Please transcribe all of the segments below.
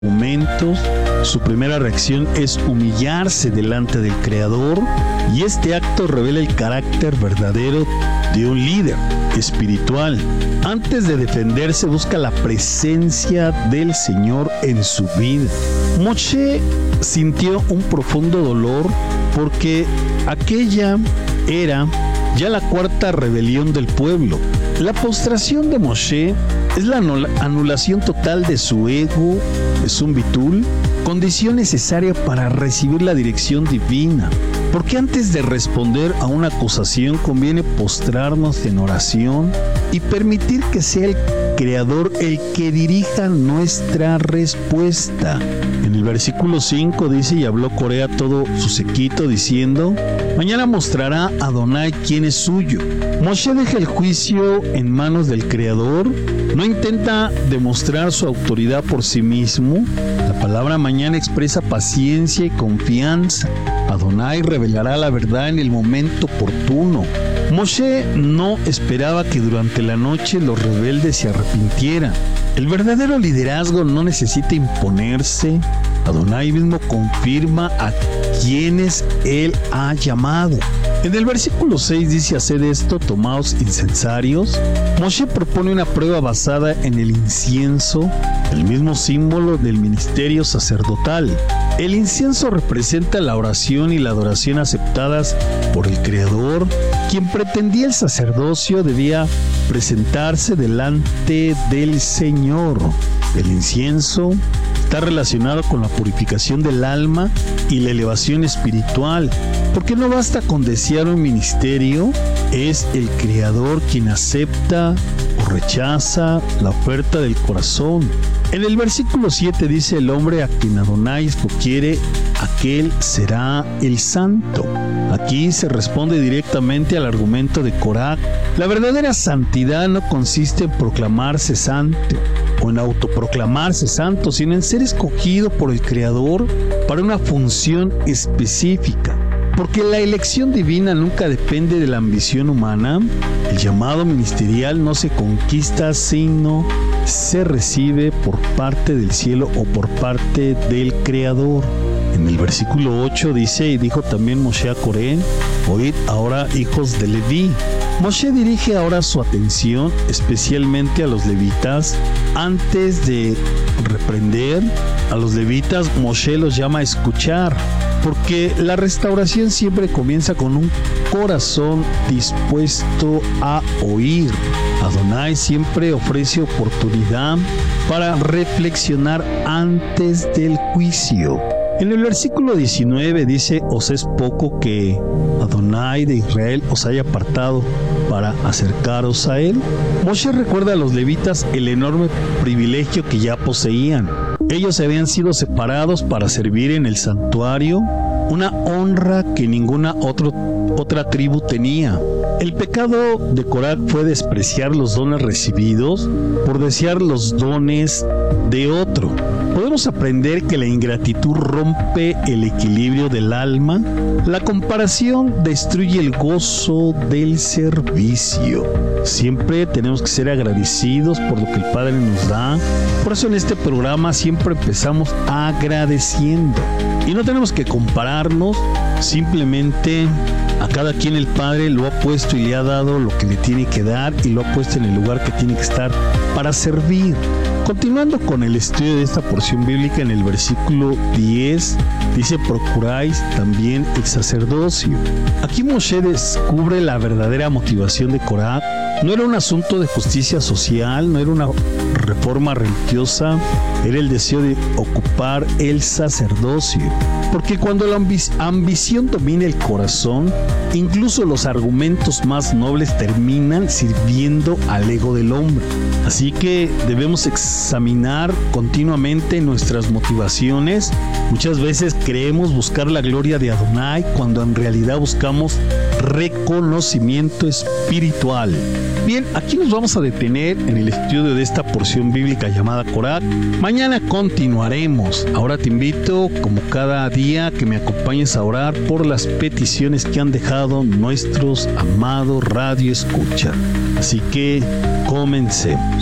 argumentos. Su primera reacción es humillarse delante del Creador, y este acto revela el carácter verdadero de un líder espiritual. Antes de defenderse, busca la presencia del Señor en su vida. Moshe sintió un profundo dolor porque aquella era ya la cuarta rebelión del pueblo. La postración de Moshe es la anulación total de su ego, de su bitul, condición necesaria para recibir la dirección divina. Porque antes de responder a una acusación conviene postrarnos en oración y permitir que sea el Creador el que dirija nuestra respuesta. En el versículo 5 dice: y habló Coré a todo su séquito diciendo: mañana mostrará Adonai quién es suyo. Moshe deja el juicio en manos del Creador, no intenta demostrar su autoridad por sí mismo. La palabra mañana expresa paciencia y confianza. Adonai revelará la verdad en el momento oportuno. Moshe no esperaba que durante la noche los rebeldes se arrepintieran. El verdadero liderazgo no necesita imponerse. Adonai mismo confirma a quienes él ha llamado. En el versículo 6 dice: haced esto, tomaos incensarios. Moshe propone una prueba basada en el incienso, el mismo símbolo del ministerio sacerdotal. El incienso representa la oración y la adoración aceptadas por el Creador. Quien pretendía el sacerdocio debía presentarse delante del Señor. El incienso está relacionado con la purificación del alma y la elevación espiritual, porque no basta con desear un ministerio, es el Creador quien acepta o rechaza la oferta del corazón. En el versículo 7 dice: el hombre a quien Adonai escogiere, aquel será el santo. Aquí se responde directamente al argumento de Corá. La verdadera santidad no consiste en proclamarse santo o en autoproclamarse santo, sino en ser escogido por el Creador para una función específica. Porque la elección divina nunca depende de la ambición humana. El llamado ministerial no se conquista, sino se recibe por parte del cielo o por parte del Creador. En el versículo 8 dice: y dijo también Moshe a Coré: oíd ahora, hijos de Leví. Moshe dirige ahora su atención especialmente a los levitas. Antes de reprender a los levitas, Moshe los llama a escuchar, porque la restauración siempre comienza con un corazón dispuesto a oír. Adonai siempre ofrece oportunidad para reflexionar antes del juicio. En el versículo 19 dice: os es poco que Adonai de Israel os haya apartado para acercaros a él. Moshe recuerda a los levitas el enorme privilegio que ya poseían. Ellos habían sido separados para servir en el santuario, una honra que ninguna otra tribu tenía. El pecado de Corá fue despreciar los dones recibidos por desear los dones de otro. Podemos aprender que la ingratitud rompe el equilibrio del alma. La comparación destruye el gozo del servicio. Siempre tenemos que ser agradecidos por lo que el Padre nos da. Por eso en este programa siempre empezamos agradeciendo. Y no tenemos que compararnos, simplemente a cada quien el Padre lo ha puesto y le ha dado lo que le tiene que dar y lo ha puesto en el lugar que tiene que estar para servir. Continuando con el estudio de esta porción bíblica, en el versículo 10 dice: procuráis también el sacerdocio. Aquí Moshe descubre la verdadera motivación de Corá. No era un asunto de justicia social, no era una reforma religiosa, era el deseo de ocupar el sacerdocio. Porque cuando la ambición domina el corazón, incluso los argumentos más nobles terminan sirviendo al ego del hombre. Así que debemos examinar continuamente nuestras motivaciones. Muchas veces creemos buscar la gloria de Adonai cuando en realidad buscamos reconocimiento espiritual. Bien, aquí nos vamos a detener en el estudio de esta porción bíblica llamada Corá. Mañana continuaremos. Ahora te invito, como cada día, que me acompañes a orar por las peticiones que han dejado nuestros amados radio escucha. Así que comencemos.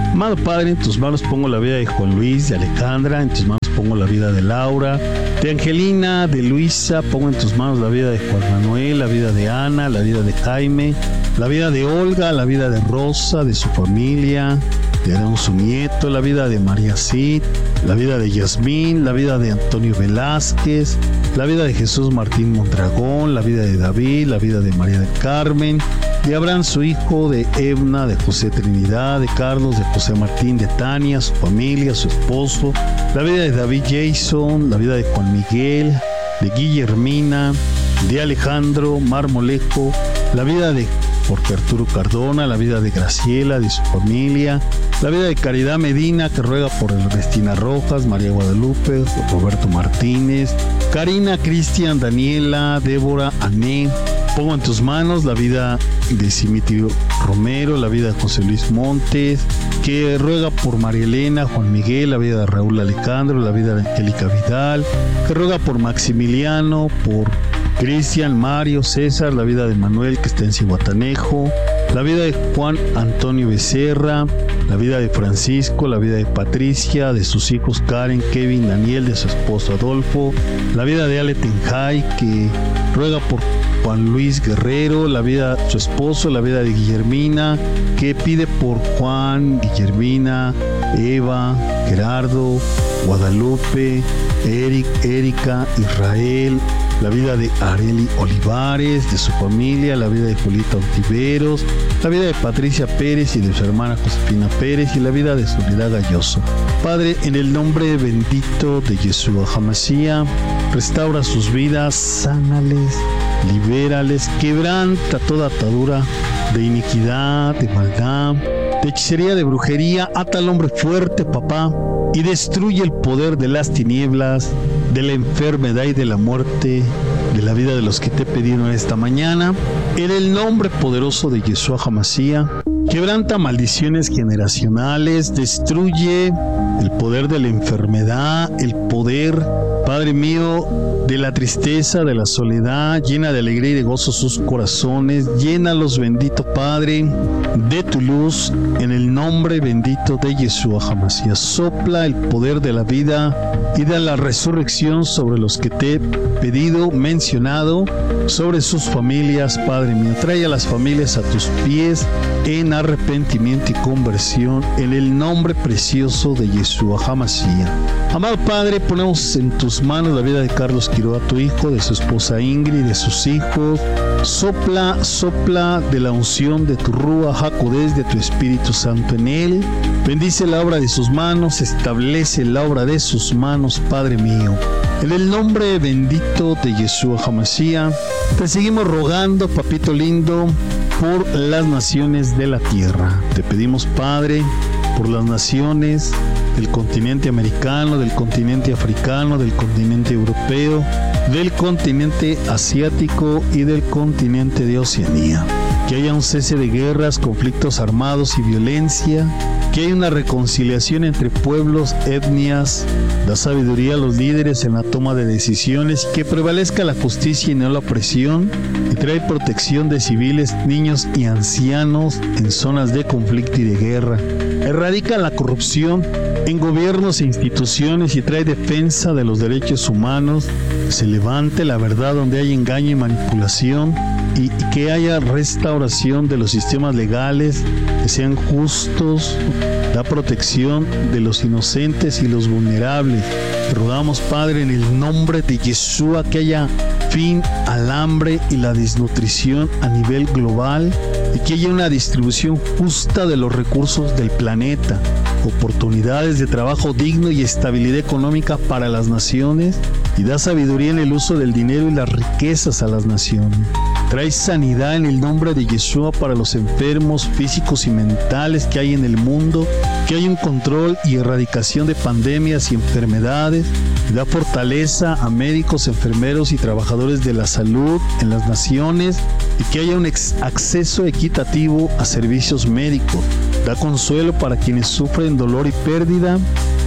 Amado Padre, en tus manos pongo la vida de Juan Luis, de Alejandra, en tus manos pongo la vida de Laura, de Angelina, de Luisa, pongo en tus manos la vida de Juan Manuel, la vida de Ana, la vida de Jaime, la vida de Olga, la vida de Rosa, de su familia, de Aaron, su nieto, la vida de María Cid, la vida de Yasmín, la vida de Antonio Velázquez, la vida de Jesús Martín Mondragón, la vida de David, la vida de María del Carmen, de Abraham su hijo, de Evna, de José Trinidad, de Carlos, de José Martín, de Tania, su familia, su esposo, la vida de David Jason, la vida de Juan Miguel, de Guillermina, de Alejandro Marmolejo, la vida de Jorge Arturo Cardona, la vida de Graciela, de su familia, la vida de Caridad Medina, que ruega por Ernestina Rojas, María Guadalupe, Roberto Martínez, Karina, Cristian, Daniela, Débora, Ané. Pongo en tus manos la vida de Simitio Romero, la vida de José Luis Montes, que ruega por María Elena, Juan Miguel, la vida de Raúl Alejandro, la vida de Angélica Vidal, que ruega por Maximiliano, por Cristian, Mario, César, la vida de Manuel, que está en Cihuatanejo, la vida de Juan Antonio Becerra, la vida de Francisco, la vida de Patricia, de sus hijos Karen, Kevin, Daniel, de su esposo Adolfo, la vida de Ale Tenjay, que ruega por Juan Luis Guerrero, la vida de su esposo, la vida de Guillermina, que pide por Juan, Guillermina, Eva, Gerardo, Guadalupe, Erika, Israel, la vida de Areli Olivares, de su familia, la vida de Julieta Ontiveros, la vida de Patricia Pérez y de su hermana Josefina Pérez, y la vida de Soledad Galloso. Padre, en el nombre bendito de Yeshua HaMashiach, restaura sus vidas, sánales, libérales, quebranta toda atadura de iniquidad, de maldad, de hechicería, de brujería. Ata al hombre fuerte, papá, y destruye el poder de las tinieblas, de la enfermedad y de la muerte, de la vida de los que te pidieron esta mañana. En el nombre poderoso de Yeshua HaMashiach, quebranta maldiciones generacionales, destruye el poder de la enfermedad, el poder, Padre mío, de la tristeza, de la soledad. Llena de alegría y de gozo sus corazones. Llénalos, bendito Padre, de tu luz, en el nombre bendito de Yeshua HaMashiach. Sopla el poder de la vida y de la resurrección sobre los que te he pedido, mencionado, sobre sus familias, Padre mío. Trae a las familias a tus pies en arrepentimiento y conversión, en el nombre precioso de Yeshua HaMashiach. Amado Padre, ponemos en tus manos la vida de Carlos Quiroga, tu hijo, de su esposa Ingrid, de sus hijos. Sopla de la unción de tu Ruach HaKodesh, de tu Espíritu Santo en él. Bendice la obra de sus manos, establece la obra de sus manos, Padre mío. En el nombre bendito de Yeshua HaMashiach, te seguimos rogando, papito lindo, por las naciones de la tierra. Te pedimos, Padre, por las naciones del continente americano, del continente africano, del continente europeo, del continente asiático y del continente de Oceanía. Que haya un cese de guerras, conflictos armados y violencia, que haya una reconciliación entre pueblos, etnias, da sabiduría a los líderes en la toma de decisiones, que prevalezca la justicia y no la opresión, y trae protección de civiles, niños y ancianos en zonas de conflicto y de guerra. Erradica la corrupción en gobiernos e instituciones y trae defensa de los derechos humanos. Se levante la verdad donde hay engaño y manipulación, y que haya restauración de los sistemas legales, que sean justos, da protección de los inocentes y los vulnerables. Te rogamos, Padre, en el nombre de Yeshua, que haya fin al hambre y la desnutrición a nivel global, y que haya una distribución justa de los recursos del planeta, oportunidades de trabajo digno y estabilidad económica para las naciones, y da sabiduría en el uso del dinero y las riquezas a las naciones. Trae sanidad en el nombre de Yeshua para los enfermos físicos y mentales que hay en el mundo, que haya un control y erradicación de pandemias y enfermedades. Da fortaleza a médicos, enfermeros y trabajadores de la salud en las naciones, y que haya un acceso equitativo a servicios médicos. Da consuelo para quienes sufren dolor y pérdida,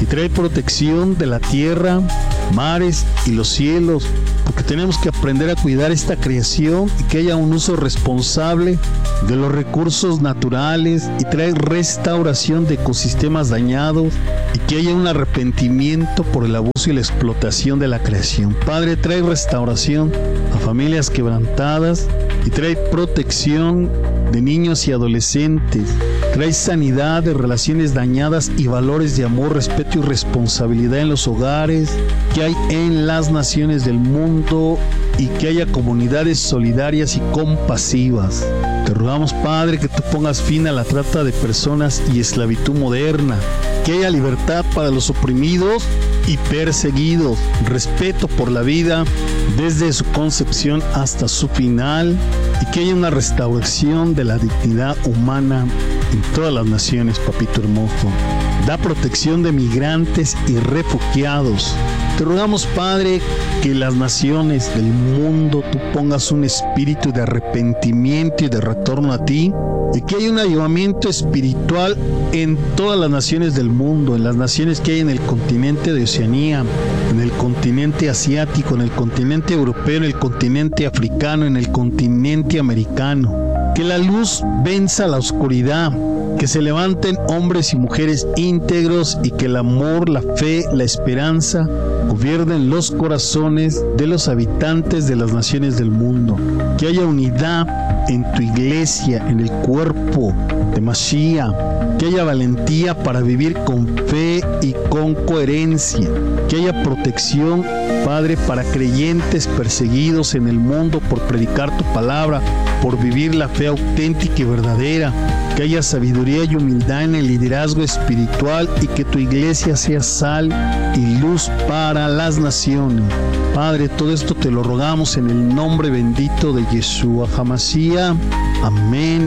y trae protección de la tierra, mares y los cielos, porque tenemos que aprender a cuidar esta creación y que haya un uso responsable de los recursos naturales, y trae restauración de ecosistemas dañados y que haya un arrepentimiento por el abuso y la explotación de la creación. Padre, trae restauración a familias quebrantadas y trae protección de niños y adolescentes. Trae sanidad de relaciones dañadas y valores de amor, respeto y responsabilidad en los hogares que hay en las naciones del mundo, y que haya comunidades solidarias y compasivas. Te rogamos, Padre, que tú pongas fin a la trata de personas y esclavitud moderna, que haya libertad para los oprimidos y perseguidos, respeto por la vida desde su concepción hasta su final, y que haya una restauración de la dignidad humana en todas las naciones, papito hermoso. Da protección de migrantes y refugiados. Te rogamos, Padre, que las naciones del mundo tú pongas un espíritu de arrepentimiento y de retorno a ti, y que haya un avivamiento espiritual en todas las naciones del mundo, en las naciones que hay en el continente de Oceanía, en el continente asiático, en el continente europeo, en el continente africano, en el continente americano. Que la luz venza la oscuridad, que se levanten hombres y mujeres íntegros, y que el amor, la fe, la esperanza gobiernen los corazones de los habitantes de las naciones del mundo. Que haya unidad en tu iglesia, en el cuerpo de Mashiach. Que haya valentía para vivir con fe y con coherencia. Que haya protección, Padre, para creyentes perseguidos en el mundo por predicar tu palabra, por vivir la fe auténtica y verdadera. Que haya sabiduría y humildad en el liderazgo espiritual, y que tu iglesia sea sal y luz para las naciones. Padre, todo esto te lo rogamos en el nombre bendito de Yeshua HaMashiach. Amén,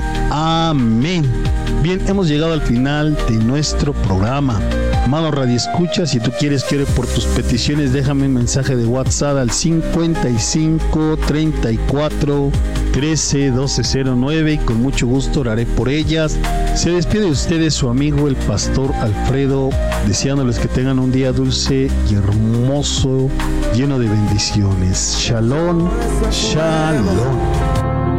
amén. Bien, hemos llegado al final de nuestro programa. Amado Radio Escucha, si tú quieres que ore por tus peticiones, déjame un mensaje de WhatsApp al 55 34 13 1209 y con mucho gusto oraré por ellas. Se despide de ustedes su amigo el pastor Alfredo, deseándoles que tengan un día dulce y hermoso, lleno de bendiciones. Shalom, shalom.